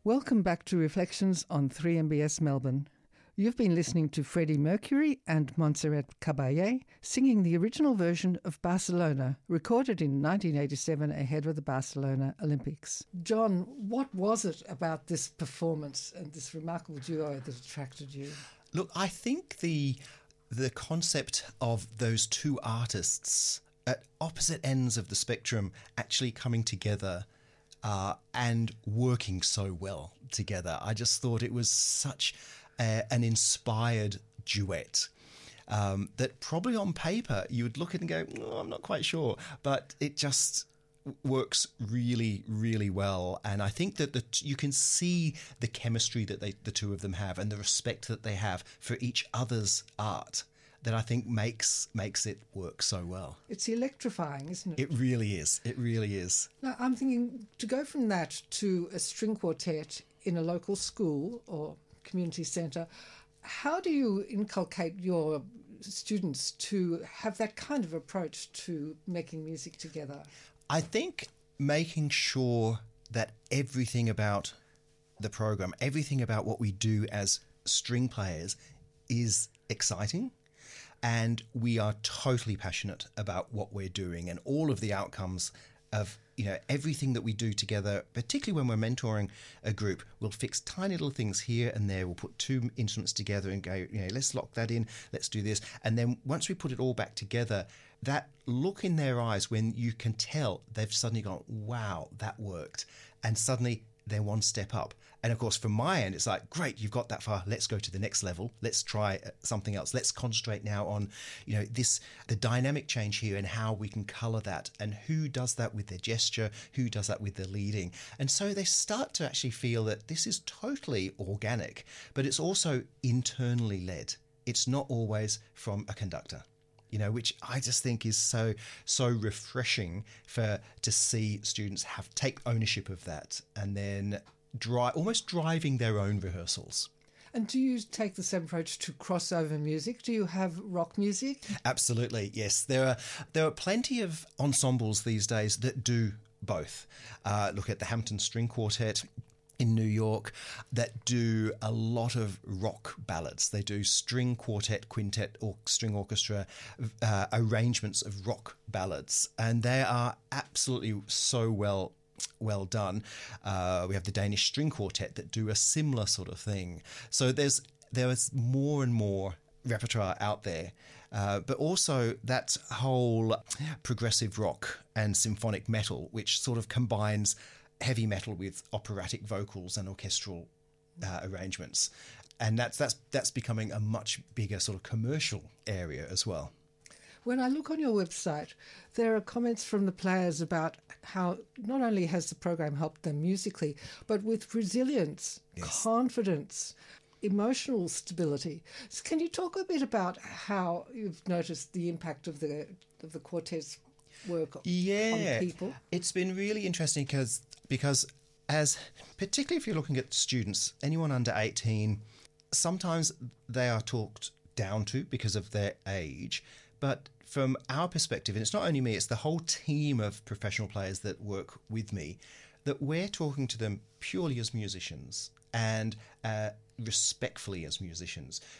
Welcome back to Reflections on 3MBS Melbourne. You've been listening to Freddie Mercury and Montserrat Caballé singing the original version of Barcelona, recorded in 1987 ahead of the Barcelona Olympics. John, what was it about this performance and this remarkable duo that attracted you? Look, I think the concept of those two artists at opposite ends of the spectrum actually coming together and working so well together. I just thought it was such an inspired duet that probably on paper you would look at it and go, oh, I'm not quite sure, but it just works really, really well. And I think that you can see the chemistry that the two of them have and the respect that they have for each other's art that I think makes it work so well. It's electrifying, isn't it? It really is. It really is. Now, I'm thinking to go from that to a string quartet in a local school or community centre, how do you inculcate your students to have that kind of approach to making music together? I think making sure that everything about the program, everything about what we do as string players is exciting. And we are totally passionate about what we're doing and all of the outcomes of, everything that we do together, particularly when we're mentoring a group. We'll fix tiny little things here and there. We'll put two instruments together and go, let's lock that in. Let's do this. And then once we put it all back together, that look in their eyes when you can tell they've suddenly gone, wow, that worked. And suddenly they're one step up. And of course, from my end, it's like, great, you've got that far. Let's go to the next level. Let's try something else. Let's concentrate now on, the dynamic change here and how we can color that and who does that with their gesture, who does that with their leading. And so they start to actually feel that this is totally organic, but it's also internally led. It's not always from a conductor. Which I just think is so refreshing to see students take ownership of that and then almost driving their own rehearsals. And do you take the same approach to crossover music? Do you have rock music? Absolutely, yes. There are plenty of ensembles these days that do both. Look at the Hampton String Quartet in New York that do a lot of rock ballads. They do string quartet, quintet, or string orchestra arrangements of rock ballads, and they are absolutely so well done. We have the Danish String Quartet that do a similar sort of thing. So there is more and more repertoire out there, but also that whole progressive rock and symphonic metal, which sort of combines heavy metal with operatic vocals and orchestral arrangements, and that's becoming a much bigger sort of commercial area as well. When I look on your website, there are comments from the players about how not only has the program helped them musically, but with resilience, yes, confidence, emotional stability. So can you talk a bit about how you've noticed the impact of the quartet's work on people? It's been really interesting because particularly if you're looking at students, anyone under 18, sometimes they are talked down to because of their age. But from our perspective, and it's not only me, it's the whole team of professional players that work with me, that we're talking to them purely as musicians and respectfully as musicians.